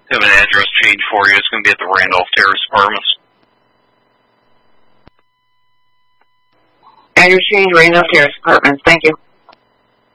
have an address change for you. It's going to be at the Randolph Terrace Apartments. Address change, Randolph Terrace Apartments. Thank you.